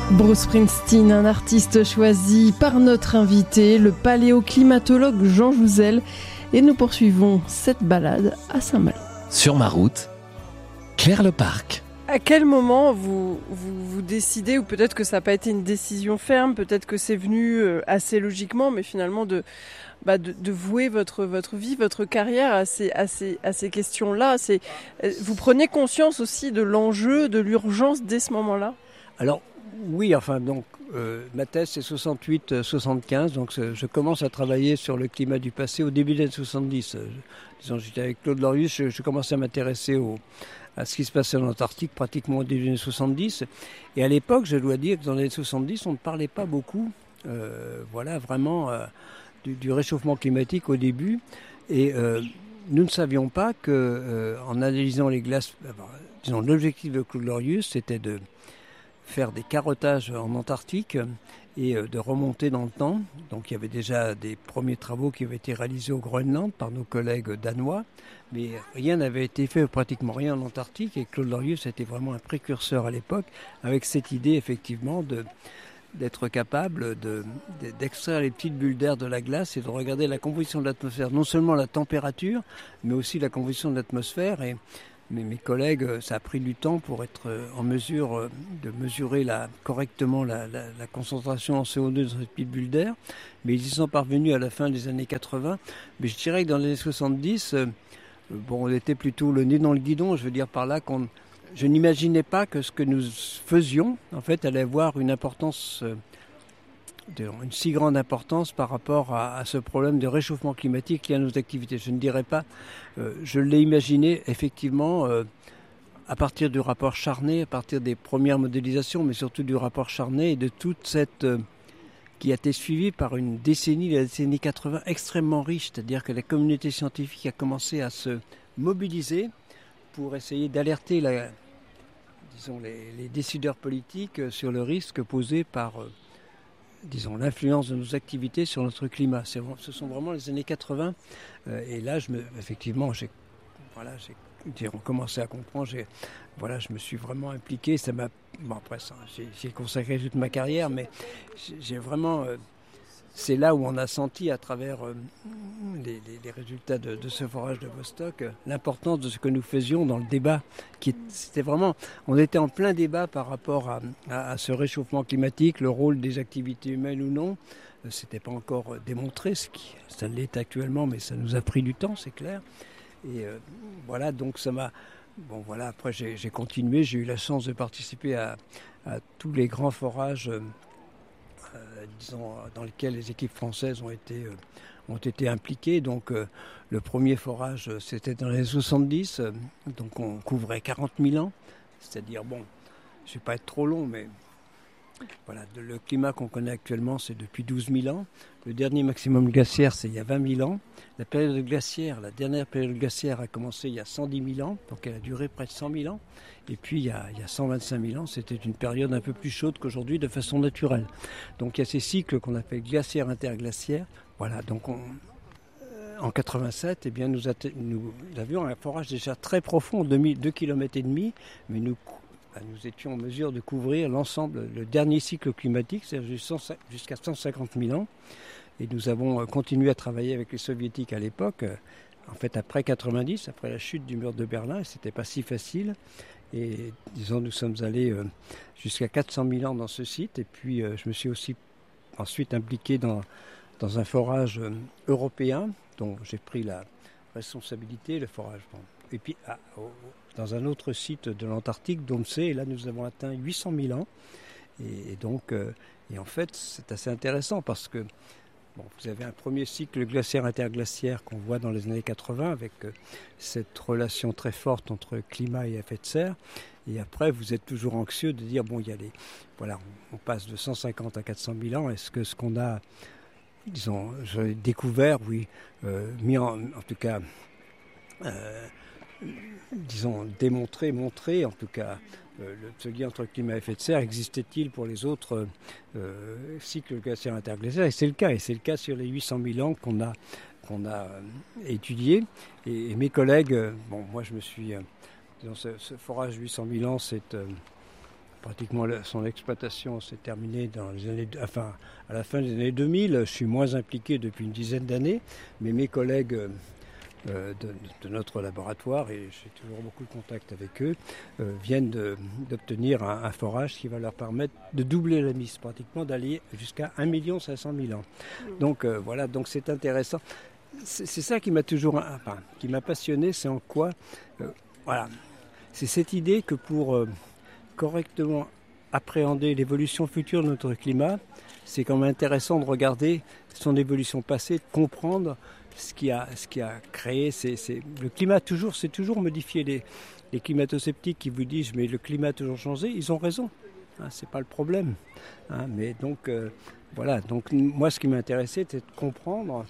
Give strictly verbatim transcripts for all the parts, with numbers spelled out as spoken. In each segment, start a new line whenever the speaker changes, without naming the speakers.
Bruce Springsteen, un artiste choisi par notre invité, le paléoclimatologue Jean Jouzel, et nous poursuivons cette balade à Saint-Malo.
Sur ma route, Claire Leparc.
À quel moment vous, vous, vous décidez, ou peut-être que ça n'a pas été une décision ferme, peut-être que c'est venu assez logiquement, mais finalement de, bah de, de vouer votre, votre vie, votre carrière à ces, à ces, à ces questions-là. C'est, vous prenez conscience aussi de l'enjeu, de l'urgence dès ce moment-là ?
Alors oui, enfin donc euh, ma thèse c'est soixante-huit soixante-quinze, donc je commence à travailler sur le climat du passé au début des années soixante-dix. Euh, disons, j'étais avec Claude Lorius, je, je commençais à m'intéresser au, à ce qui se passait en Antarctique pratiquement au début des années soixante-dix. Et à l'époque, je dois dire que dans les années soixante-dix, on ne parlait pas beaucoup, euh, voilà, vraiment euh, du, du réchauffement climatique au début. Et euh, nous ne savions pas que, euh, en analysant les glaces, euh, disons, l'objectif de Claude Lorius, c'était de faire des carottages en Antarctique et de remonter dans le temps. Donc il y avait déjà des premiers travaux qui avaient été réalisés au Groenland par nos collègues danois, mais rien n'avait été fait, pratiquement rien en Antarctique, et Claude Lorius était vraiment un précurseur à l'époque, avec cette idée effectivement de, d'être capable de, d'extraire les petites bulles d'air de la glace et de regarder la composition de l'atmosphère, non seulement la température, mais aussi la composition de l'atmosphère. Et Mais mes collègues, ça a pris du temps pour être en mesure de mesurer la, correctement la, la, la concentration en C O deux dans cette petite bulle d'air. Mais ils y sont parvenus à la fin des années quatre-vingts. Mais je dirais que dans les années soixante-dix, bon, on était plutôt le nez dans le guidon. Je veux dire par là qu'on, je n'imaginais pas que ce que nous faisions, en fait, allait avoir une importance, une si grande importance par rapport à, à ce problème de réchauffement climatique lié à nos activités. Je ne dirais pas, euh, je l'ai imaginé effectivement euh, à partir du rapport Charnay, à partir des premières modélisations, mais surtout du rapport Charnay et de toute cette euh, qui a été suivie par une décennie, la décennie quatre-vingts, extrêmement riche, c'est-à-dire que la communauté scientifique a commencé à se mobiliser pour essayer d'alerter la, disons, les, les décideurs politiques sur le risque posé par euh, disons, l'influence de nos activités sur notre climat. C'est, ce sont vraiment les années quatre-vingts. Euh, et là, je me, effectivement, j'ai, voilà, j'ai commencé à comprendre. J'ai, voilà, je me suis vraiment impliqué. Ça m'a, bon, après ça, j'ai, j'ai consacré toute ma carrière, mais j'ai, j'ai vraiment... Euh, c'est là où on a senti, à travers euh, les, les, les résultats de, de ce forage de Vostok, euh, l'importance de ce que nous faisions dans le débat. Qui, c'était vraiment, on était en plein débat par rapport à, à, à ce réchauffement climatique, le rôle des activités humaines ou non. Euh, c'était pas encore démontré, ce qui, ça l'est actuellement, mais ça nous a pris du temps, c'est clair. Et euh, voilà, donc ça m'a... Bon voilà, après j'ai, j'ai continué, j'ai eu la chance de participer à, à tous les grands forages euh, Euh, disons, dans lesquels les équipes françaises ont été, euh, ont été impliquées. Donc euh, le premier forage, c'était dans les années soixante-dix, euh, donc on couvrait quarante mille ans, c'est-à-dire, bon, je ne vais pas être trop long, mais voilà, le climat qu'on connaît actuellement, c'est depuis douze mille ans. Le dernier maximum glaciaire, c'est il y a vingt mille ans. La période glaciaire, la dernière période glaciaire a commencé il y a cent dix mille ans, donc elle a duré près de cent mille ans. Et puis il y a, il y a cent vingt-cinq mille ans, c'était une période un peu plus chaude qu'aujourd'hui de façon naturelle. Donc il y a ces cycles qu'on appelle glaciaire interglaciaire. Voilà, donc on, euh, en quatre-vingt-sept, eh bien, nous, atte- nous avions un forage déjà très profond, deux kilomètres et demi, mais nous nous étions en mesure de couvrir l'ensemble, le dernier cycle climatique, c'est-à-dire jusqu'à cent cinquante mille ans. Et nous avons continué à travailler avec les soviétiques à l'époque, en fait après quatre-vingt-dix, après la chute du mur de Berlin, et c'était pas si facile. Et disons, nous sommes allés jusqu'à quatre cent mille ans dans ce site. Et puis je me suis aussi ensuite impliqué dans, dans un forage européen, dont j'ai pris la responsabilité, le forage. Bon. Et puis ah, oh, dans un autre site de l'Antarctique, Domsé, et là nous avons atteint huit cent mille ans. Et, et donc, euh, et en fait, c'est assez intéressant parce que bon, vous avez un premier cycle glaciaire interglaciaire qu'on voit dans les années quatre-vingts avec euh, cette relation très forte entre climat et effet de serre. Et après, vous êtes toujours anxieux de dire, bon, il y a les, voilà, on, on passe de cent cinquante à quatre cent mille ans. Est-ce que ce qu'on a, disons, j'ai découvert, oui, euh, mis en, en tout cas, euh, disons, démontré, montré, en tout cas, euh, le, ce lien entre climat et effet de serre, existait-il pour les autres euh, cycles glaciaires interglaciaires? Et c'est le cas, et c'est le cas sur les huit cent mille ans qu'on a, qu'on a euh, étudié. Et, et mes collègues, euh, bon, moi je me suis, euh, disons, ce, ce forage huit cent mille ans, c'est, euh, pratiquement le, son exploitation s'est terminée dans les années, enfin, à la fin des années deux mille. Je suis moins impliqué depuis une dizaine d'années, mais mes collègues euh, de, de notre laboratoire, et j'ai toujours beaucoup de contact avec eux, euh, viennent de, d'obtenir un, un forage qui va leur permettre de doubler la mise, pratiquement d'aller jusqu'à un million cinq cent mille ans. Donc euh, voilà, donc c'est intéressant. C'est, c'est ça qui m'a toujours, enfin, qui m'a passionné, c'est en quoi, euh, voilà, c'est cette idée que pour euh, correctement appréhender l'évolution future de notre climat, c'est quand même intéressant de regarder son évolution passée, de comprendre ce qui a, ce qui a créé. C'est, c'est, le climat toujours, c'est toujours modifié. Les, les climato-sceptiques qui vous disent mais le climat a toujours changé, ils ont raison. Hein, c'est pas le problème. Hein, mais donc euh, voilà. Donc moi, ce qui m'intéressait, c'était de comprendre.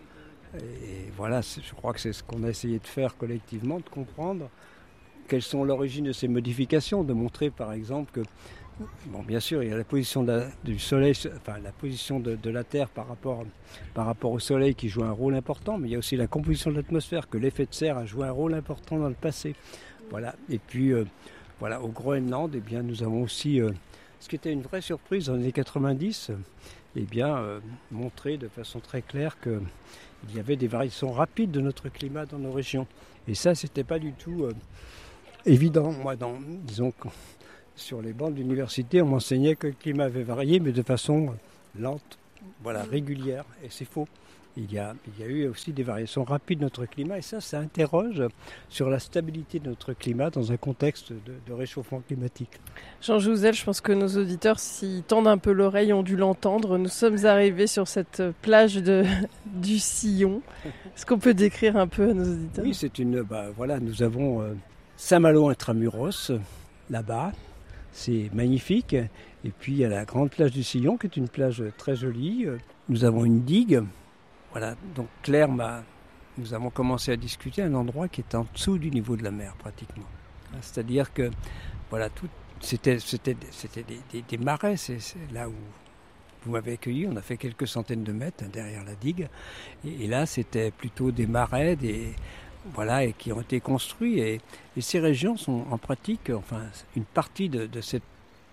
Et voilà, je crois que c'est ce qu'on a essayé de faire collectivement, de comprendre quelles sont l'origine de ces modifications, de montrer par exemple que, bon, bien sûr, il y a la position de la, du Soleil, enfin la position de, de la Terre par rapport, par rapport au Soleil qui joue un rôle important, mais il y a aussi la composition de l'atmosphère, que l'effet de serre a joué un rôle important dans le passé. Voilà. Et puis, euh, voilà, au Groenland, eh bien, nous avons aussi, euh, ce qui était une vraie surprise dans les années quatre-vingt-dix, eh bien, euh, montré de façon très claire que il y avait des variations rapides de notre climat dans nos régions. Et ça, c'était pas du tout euh, évident. Moi, dans, disons que sur les bancs de l'université, on m'enseignait que le climat avait varié, mais de façon lente, voilà, régulière. Et c'est faux. Il y a, il y a eu aussi des variations rapides de notre climat. Et ça, ça interroge sur la stabilité de notre climat dans un contexte de, de réchauffement climatique.
Jean Jouzel, je pense que nos auditeurs, s'ils tendent un peu l'oreille, ont dû l'entendre. Nous sommes arrivés sur cette plage de, du Sillon. Est-ce qu'on peut décrire un peu à nos auditeurs ?
Oui, c'est une... Bah, voilà, nous avons euh, Saint-Malo intramuros, là-bas. C'est magnifique. Et puis, il y a la grande plage du Sillon, qui est une plage très jolie. Nous avons une digue. Voilà, donc Claire m'a... Nous avons commencé à discuter à un endroit qui est en dessous du niveau de la mer, pratiquement. C'est-à-dire que, voilà, tout, c'était, c'était, c'était des, des, des marais, c'est, c'est là où vous m'avez accueilli. On a fait quelques centaines de mètres hein, derrière la digue. Et, et là, c'était plutôt des marais, des, voilà, et qui ont été construits. Et, et ces régions sont en pratique, enfin, une partie de, de, cette,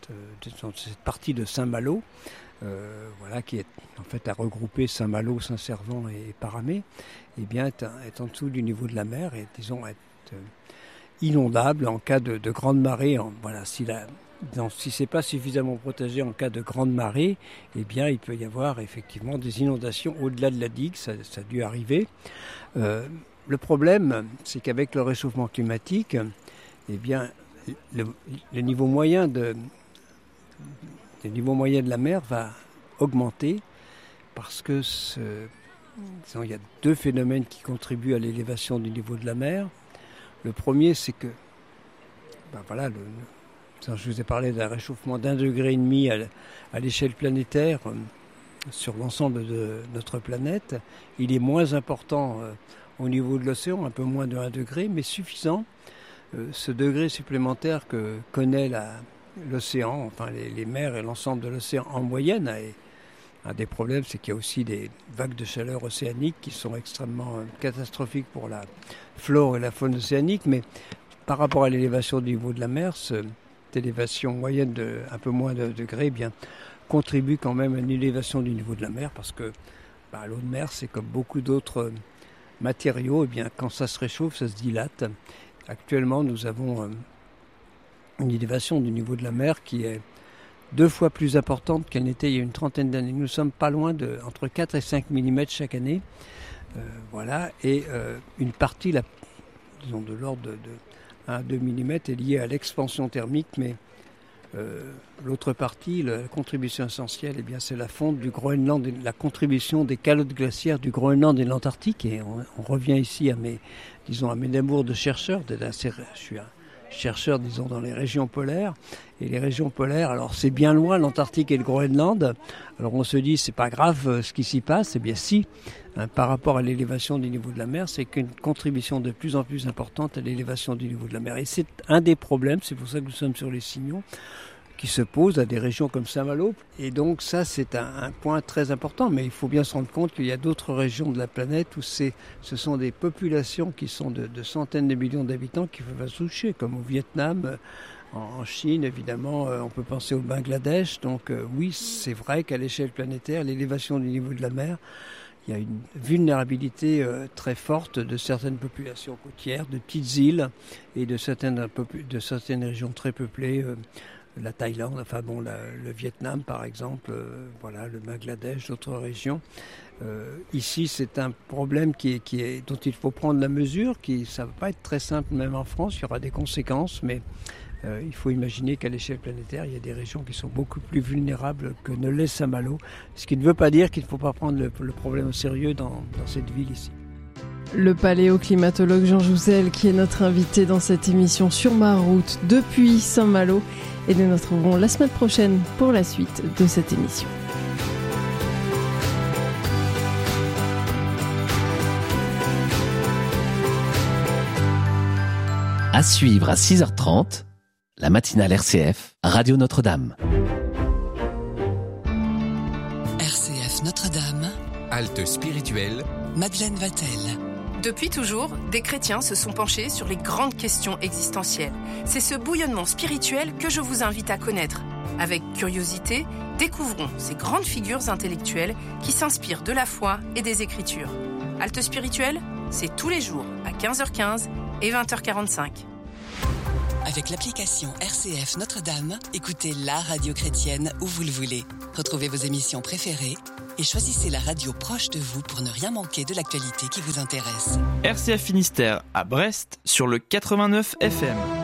de cette partie de Saint-Malo, Euh, voilà, qui est en fait à regrouper Saint-Malo, Saint-Servant et Paramé, eh bien, est, est en dessous du niveau de la mer et, disons, est euh, inondable en cas de, de grande marée. En, voilà, si la, dans, si c'est pas suffisamment protégé en cas de grande marée, eh bien, il peut y avoir effectivement des inondations au-delà de la digue. Ça, ça a dû arriver. Euh, le problème, c'est qu'avec le réchauffement climatique, eh bien, le, le niveau moyen de Le niveau moyen de la mer va augmenter parce que ce, disons, il y a deux phénomènes qui contribuent à l'élévation du niveau de la mer. Le premier, c'est que, ben voilà, le, je vous ai parlé d'un réchauffement d'un degré et demi à, à l'échelle planétaire euh, sur l'ensemble de notre planète. Il est moins important euh, au niveau de l'océan, un peu moins de un degré, mais suffisant. Euh, ce degré supplémentaire que connaît la l'océan, enfin les, les mers et l'ensemble de l'océan en moyenne. Et un des problèmes, c'est qu'il y a aussi des vagues de chaleur océaniques qui sont extrêmement euh, catastrophiques pour la flore et la faune océanique. Mais par rapport à l'élévation du niveau de la mer, cette élévation moyenne de un peu moins de degrés, eh bien, contribue quand même à une élévation du niveau de la mer parce que bah, l'eau de mer, c'est comme beaucoup d'autres matériaux, eh bien, quand ça se réchauffe, ça se dilate. Actuellement, nous avons euh, une élévation du niveau de la mer qui est deux fois plus importante qu'elle n'était il y a une trentaine d'années. Nous sommes pas loin de entre quatre et cinq millimètres chaque année. Euh, voilà. Et euh, une partie, la, disons de l'ordre de, de un à deux millimètres, est liée à l'expansion thermique, mais euh, l'autre partie, la contribution essentielle, eh bien, c'est la fonte du Groenland, la contribution des calottes glaciaires du Groenland et de l'Antarctique. Et on, on revient ici à mes, disons, à mes amours de chercheurs. De la, je suis un chercheurs, disons, dans les régions polaires. Et les régions polaires, alors c'est bien loin, l'Antarctique et le Groenland. Alors on se dit, c'est pas grave euh, ce qui s'y passe. Eh bien si, hein, par rapport à l'élévation du niveau de la mer, c'est qu'une contribution de plus en plus importante à l'élévation du niveau de la mer. Et c'est un des problèmes, c'est pour ça que nous sommes sur les signaux, qui se posent à des régions comme Saint-Malo. Et donc ça, c'est un, un point très important. Mais il faut bien se rendre compte qu'il y a d'autres régions de la planète où c'est, ce sont des populations qui sont de, de centaines de millions d'habitants qui peuvent se toucher, comme au Vietnam, en Chine, évidemment, on peut penser au Bangladesh. Donc oui, c'est vrai qu'à l'échelle planétaire, l'élévation du niveau de la mer, il y a une vulnérabilité très forte de certaines populations côtières, de petites îles et de certaines, de certaines régions très peuplées. La Thaïlande, enfin bon, la, le Vietnam par exemple, euh, voilà, le Bangladesh, d'autres régions. Euh, ici, c'est un problème qui est, qui est, dont il faut prendre la mesure. Qui, ça ne va pas être très simple, même en France, il y aura des conséquences, mais euh, il faut imaginer qu'à l'échelle planétaire, il y a des régions qui sont beaucoup plus vulnérables que ne l'est Saint-Malo, ce qui ne veut pas dire qu'il ne faut pas prendre le, le problème au sérieux dans, dans cette ville ici.
Le paléoclimatologue Jean Jouzel qui est notre invité dans cette émission Sur ma route depuis Saint-Malo, et nous nous retrouverons la semaine prochaine pour la suite de cette émission.
À suivre à six heures trente, la matinale R C F, Radio Notre-Dame.
R C F Notre-Dame,
halte spirituelle,
Madeleine Vatel.
Depuis toujours, des chrétiens se sont penchés sur les grandes questions existentielles. C'est ce bouillonnement spirituel que je vous invite à connaître. Avec curiosité, découvrons ces grandes figures intellectuelles qui s'inspirent de la foi et des Écritures. Halte spirituelle, c'est tous les jours à quinze heures quinze et vingt heures quarante-cinq.
Avec l'application R C F Notre-Dame, écoutez la radio chrétienne où vous le voulez. Retrouvez vos émissions préférées et choisissez la radio proche de vous pour ne rien manquer de l'actualité qui vous intéresse.
R C F Finistère à Brest sur le quatre-vingt-neuf F M.